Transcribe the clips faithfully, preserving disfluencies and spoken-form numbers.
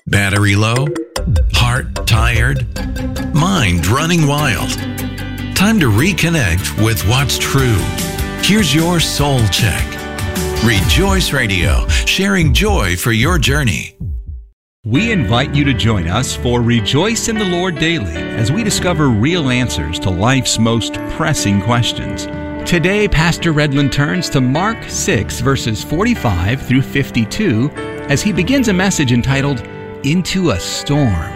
Battery low? Heart tired? Mind running wild? Time to reconnect with what's true. Here's your soul check. Rejoice Radio, sharing joy for your journey. We invite you to join us for Rejoice in the Lord Daily as we discover real answers to life's most pressing questions. Today, Pastor Redland turns to Mark six, verses forty-five through fifty-two, as he begins a message entitled, Into a Storm.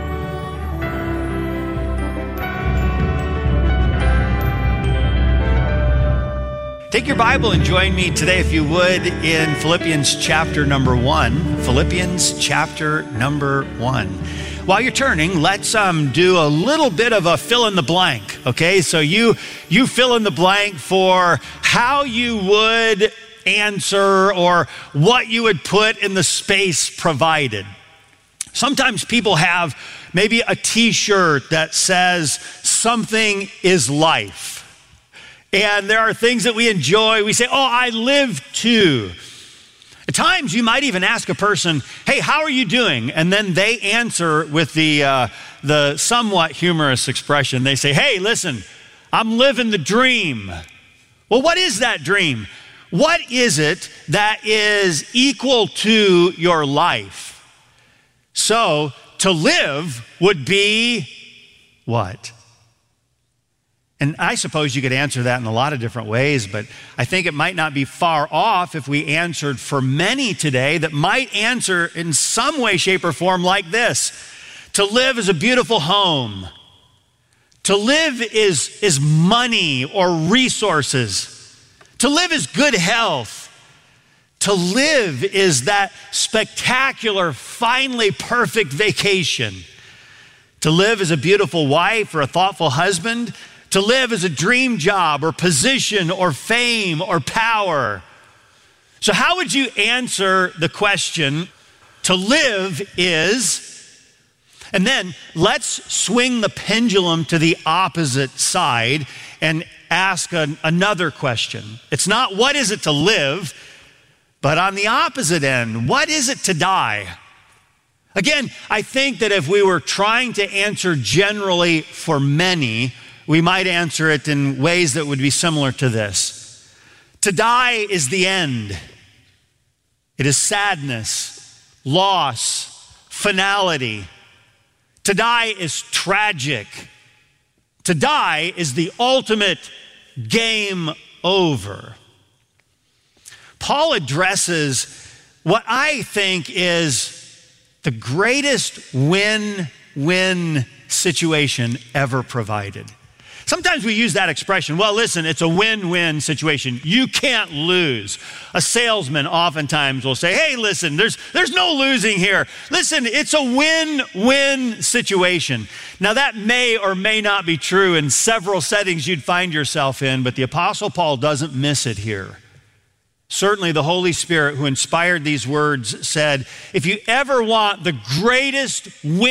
Take your Bible and join me today, if you would, in Philippians chapter number one. Philippians chapter number one. While you're turning, let's um, do a little bit of a fill in the blank, okay? So you, you fill in the blank for how you would answer or what you would put in the space provided. Sometimes people have maybe a t-shirt that says, something is life. And there are things that we enjoy. We say, oh, I live to. At times, you might even ask a person, hey, how are you doing? And then they answer with the, uh, the somewhat humorous expression. They say, hey, listen, I'm living the dream. Well, what is that dream? What is it that is equal to your life? So, to live would be what? And I suppose you could answer that in a lot of different ways, but I think it might not be far off if we answered for many today that might answer in some way, shape, or form like this. To live is a beautiful home. To live is, is money or resources. To live is good health. To live is that spectacular, finally perfect vacation. To live is a beautiful wife or a thoughtful husband. To live is a dream job or position or fame or power. So how would you answer the question, to live is, and then let's swing the pendulum to the opposite side and ask an, another question. It's not what is it to live, but on the opposite end, what is it to die? Again, I think that if we were trying to answer generally for many, we might answer it in ways that would be similar to this. To die is the end. It is sadness, loss, finality. To die is tragic. To die is the ultimate game over. Paul addresses what I think is the greatest win-win situation ever provided. Sometimes we use that expression, well, listen, it's a win-win situation. You can't lose. A salesman oftentimes will say, hey, listen, there's, there's no losing here. Listen, it's a win-win situation. Now, that may or may not be true in several settings you'd find yourself in, but the Apostle Paul doesn't miss it here. Certainly, the Holy Spirit who inspired these words said, if you ever want the greatest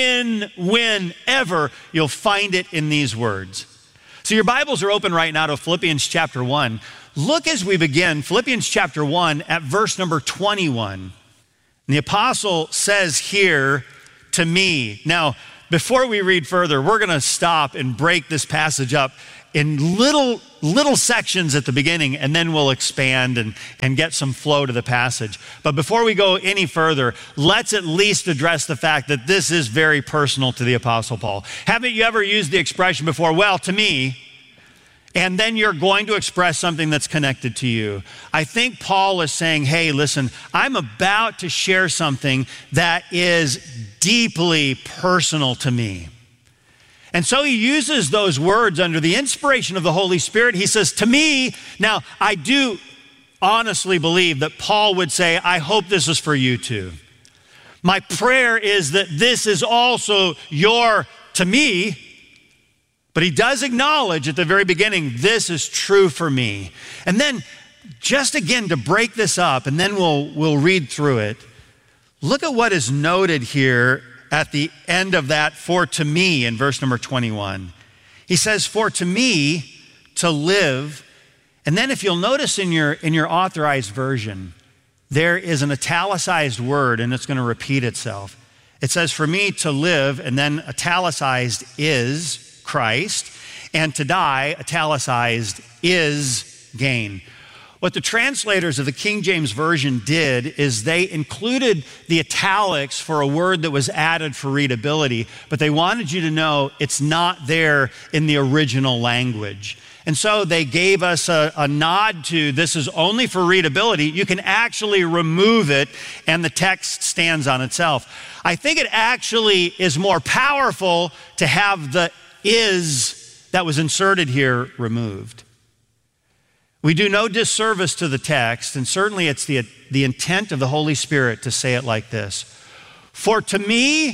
win-win ever, you'll find it in these words. So your Bibles are open right now to Philippians chapter one. Look as we begin, Philippians chapter one at verse number twenty-one. And the apostle says here, to me. Now, before we read further, we're gonna stop and break this passage up in little, little sections at the beginning, and then we'll expand and, and get some flow to the passage. But before we go any further, let's at least address the fact that this is very personal to the Apostle Paul. Haven't you ever used the expression before, well, to me, and then you're going to express something that's connected to you? I think Paul is saying, hey, listen, I'm about to share something that is deeply personal to me. And so he uses those words under the inspiration of the Holy Spirit. He says, to me, now I do honestly believe that Paul would say, I hope this is for you too. My prayer is that this is also your, to me, but he does acknowledge at the very beginning, this is true for me. And then just again to break this up, and then we'll, we'll read through it. Look at what is noted here at the end of that, for to me, in verse number twenty-one. He says, for to me, to live. And then if you'll notice in your, in your authorized version, there is an italicized word, and it's going to repeat itself. It says, for me to live, and then italicized is Christ, and to die, italicized is gain. What the translators of the King James Version did is they included the italics for a word that was added for readability, but they wanted you to know it's not there in the original language. And so they gave us a, a nod to this is only for readability. You can actually remove it and the text stands on itself. I think it actually is more powerful to have the is that was inserted here removed. We do no disservice to the text, and certainly it's the, the intent of the Holy Spirit to say it like this. For to me,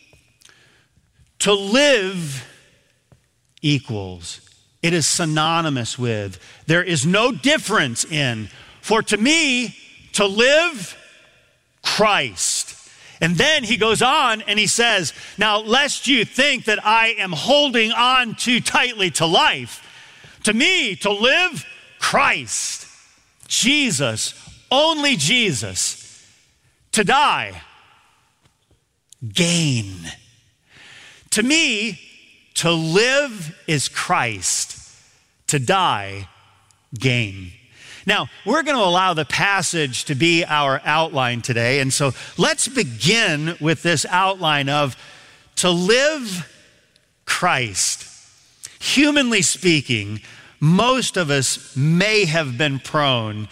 to live equals. It is synonymous with. There is no difference in. For to me, to live, Christ. And then he goes on and he says, now lest you think that I am holding on too tightly to life, to me, to live, Christ, Jesus, only Jesus. To die, gain. To me, to live is Christ. To die, gain. Now, we're going to allow the passage to be our outline today. And so let's begin with this outline of to live Christ. Humanly speaking, most of us may have been prone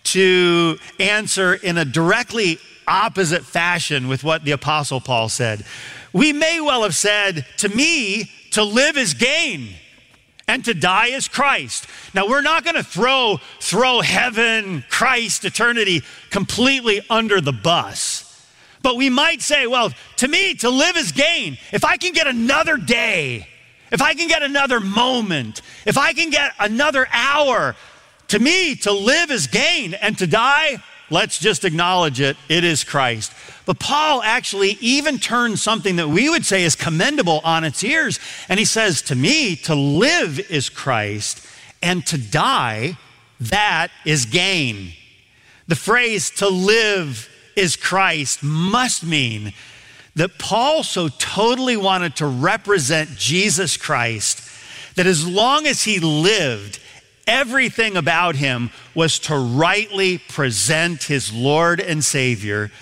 to answer in a directly opposite fashion with what the Apostle Paul said. We may well have said, to me, to live is gain and to die is Christ. Now, we're not going to throw, throw heaven, Christ, eternity completely under the bus. But we might say, well, to me, to live is gain. If I can get another day, if I can get another moment, if I can get another hour, to me, to live is gain, and to die, let's just acknowledge it, it is Christ. But Paul actually even turns something that we would say is commendable on its ears, and he says, to me, to live is Christ, and to die, that is gain. The phrase, to live is Christ, must mean that Paul so totally wanted to represent Jesus Christ that as long as he lived, everything about him was to rightly present his Lord and Savior,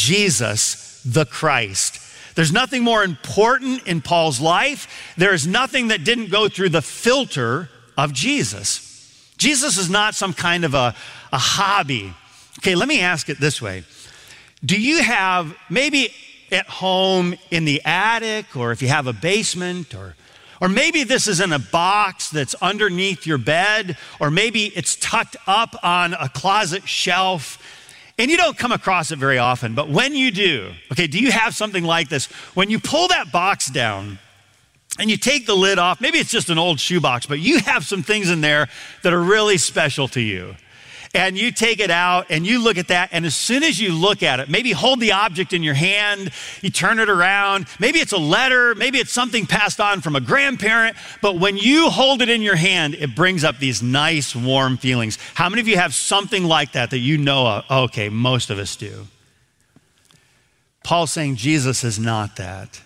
Jesus the Christ. There's nothing more important in Paul's life. There is nothing that didn't go through the filter of Jesus. Jesus is not some kind of a, a hobby. Okay, let me ask it this way. Do you have maybe at home in the attic, or if you have a basement, or or maybe this is in a box that's underneath your bed, or maybe it's tucked up on a closet shelf, and you don't come across it very often, but when you do, okay, do you have something like this? When you pull that box down and you take the lid off, maybe it's just an old shoebox, but you have some things in there that are really special to you. And you take it out and you look at that, and as soon as you look at it, maybe hold the object in your hand, you turn it around, maybe it's a letter, maybe it's something passed on from a grandparent, but when you hold it in your hand, it brings up these nice, warm feelings. How many of you have something like that that you know of? Okay, most of us do. Paul's saying Jesus is not that.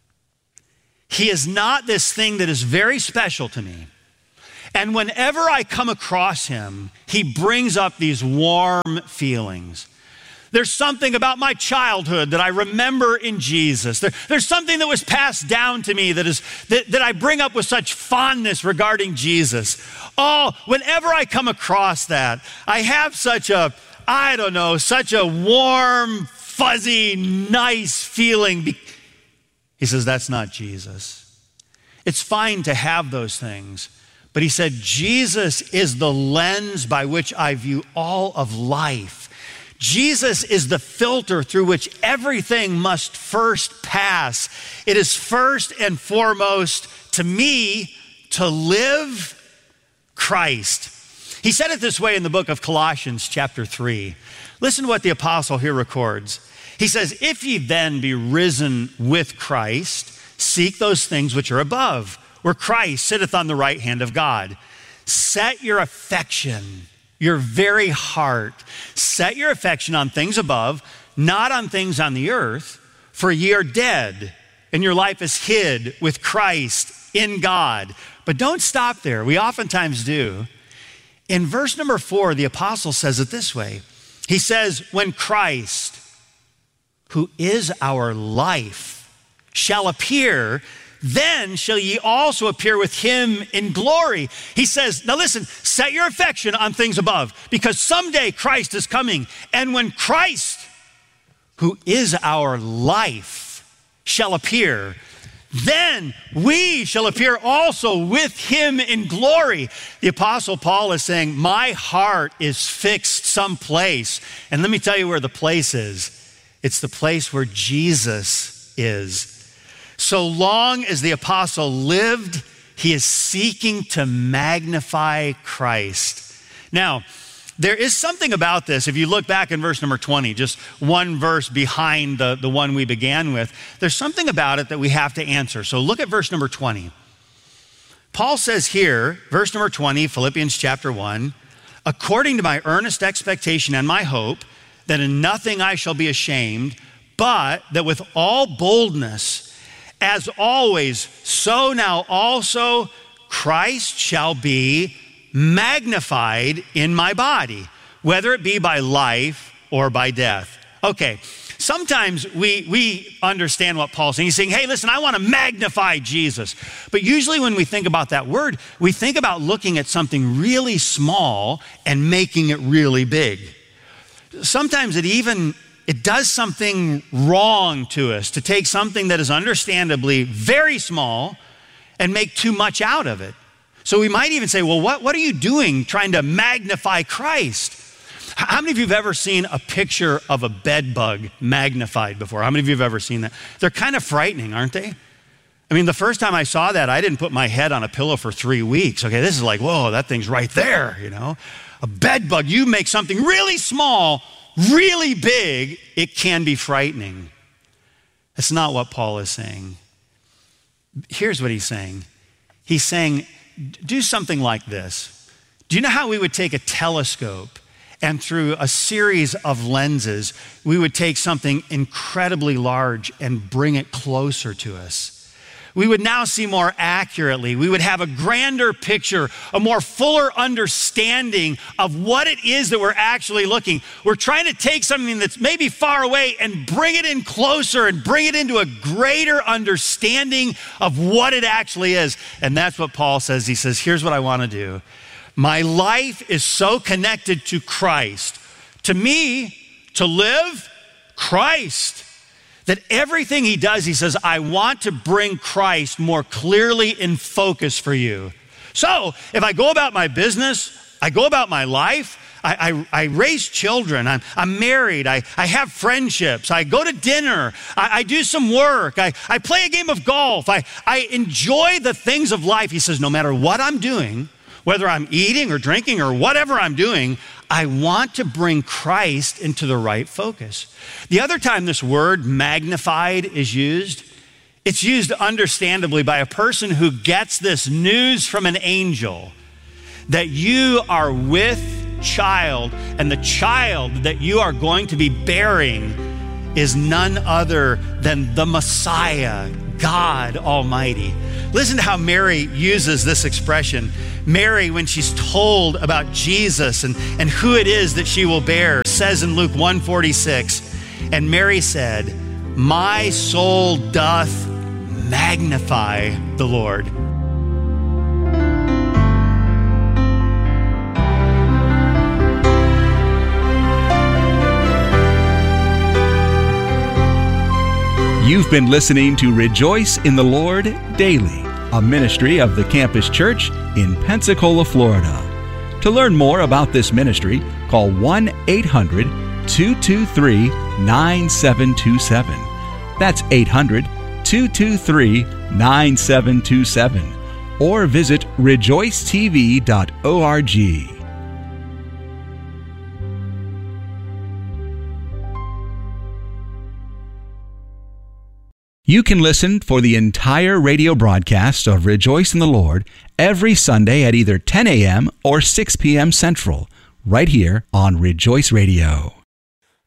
He is not this thing that is very special to me. And whenever I come across him, he brings up these warm feelings. There's something about my childhood that I remember in Jesus. There, there's something that was passed down to me that is that, that I bring up with such fondness regarding Jesus. Oh, whenever I come across that, I have such a, I don't know, such a warm, fuzzy, nice feeling. He says, that's not Jesus. It's fine to have those things. But he said, Jesus is the lens by which I view all of life. Jesus is the filter through which everything must first pass. It is first and foremost, to me, to live Christ. He said it this way in the book of Colossians chapter three. Listen to what the apostle here records. He says, if ye then be risen with Christ, seek those things which are above, where Christ sitteth on the right hand of God. Set your affection, your very heart, set your affection on things above, not on things on the earth. for ye are dead, and your life is hid with Christ in God. But don't stop there. We oftentimes do. In verse number four, the apostle says it this way. He says, when Christ, who is our life, shall appear, then shall ye also appear with him in glory. He says, now listen, set your affection on things above, because someday Christ is coming. And when Christ, who is our life, shall appear, then we shall appear also with him in glory. The Apostle Paul is saying, my heart is fixed someplace. And let me tell you where the place is. It's the place where Jesus is. So long as the apostle lived, he is seeking to magnify Christ. Now, there is something about this. If you look back in verse number twenty, just one verse behind the, the one we began with, there's something about it that we have to answer. So look at verse number twenty. Paul says here, verse number twenty, Philippians chapter one, according to my earnest expectation and my hope, that in nothing I shall be ashamed, but that with all boldness, as always, so now also Christ shall be magnified in my body, whether it be by life or by death. Okay, sometimes we, we understand what Paul's saying. He's saying, hey, listen, I want to magnify Jesus. But usually when we think about that word, we think about looking at something really small and making it really big. Sometimes it even, it does something wrong to us to take something that is understandably very small and make too much out of it. So we might even say, well, what, what are you doing trying to magnify Christ? How many of you have ever seen a picture of a bed bug magnified before? How many of you have ever seen that? They're kind of frightening, aren't they? I mean, the first time I saw that, I didn't put my head on a pillow for three weeks. Okay, this is like, whoa, that thing's right there, you know? A bed bug, you make something really small, really big, it can be frightening. That's not what Paul is saying. Here's what he's saying. He's saying, do something like this. Do you know how we would take a telescope and through a series of lenses, we would take something incredibly large and bring it closer to us? We would now see more accurately. We would have a grander picture, a more fuller understanding of what it is that we're actually looking. We're trying to take something that's maybe far away and bring it in closer and bring it into a greater understanding of what it actually is. And that's what Paul says. He says, here's what I want to do. My life is so connected to Christ. To me, to live, Christ. That everything he does, he says, I want to bring Christ more clearly in focus for you. So if I go about my business, I go about my life, I, I, I raise children, I'm, I'm married, I, I have friendships, I go to dinner, I, I do some work, I, I play a game of golf, I, I enjoy the things of life. He says, no matter what I'm doing, whether I'm eating or drinking or whatever I'm doing, I want to bring Christ into the right focus. The other time this word magnified is used, it's used understandably by a person who gets this news from an angel that you are with child, and the child that you are going to be bearing is none other than the Messiah, God Almighty. Listen to how Mary uses this expression. Mary, when she's told about Jesus and, and who it is that she will bear, says in Luke one forty-six, and Mary said, my soul doth magnify the Lord. You've been listening to Rejoice in the Lord Daily, a ministry of the Campus Church in Pensacola, Florida. To learn more about this ministry, call one eight hundred two two three nine seven two seven. That's eight hundred two two three nine seven two seven. Or visit rejoice t v dot org. You can listen for the entire radio broadcast of Rejoice in the Lord every Sunday at either ten a.m. or six p.m. Central, right here on Rejoice Radio.